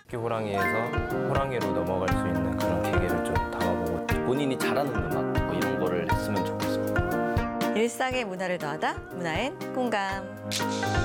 특히 호랑이에서 호랑이로 넘어갈 수 있는 그런 계기를 좀 담아보고 본인이 잘하는 음악 뭐 이런 거를 했으면 좋겠어요. 일상의 문화를 더하다 문화엔 공감.